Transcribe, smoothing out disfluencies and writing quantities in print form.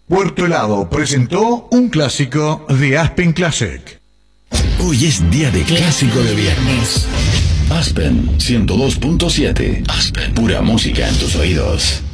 Puerto Helado presentó un clásico de Aspen Classic. Hoy es día de clásico de viernes. Aspen 102.7. Aspen, pura música en tus oídos.